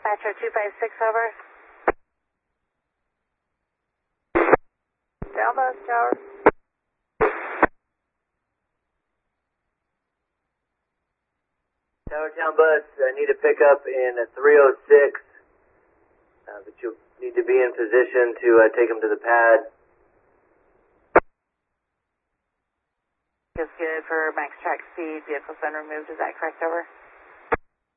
Dispatcher 256, over. Down bus, tower. Tower Town bus, I need a pickup in 306, but you'll need to be in position to take them to the pad. Is good for max track speed. Vehicle's been removed. Is that correct, over?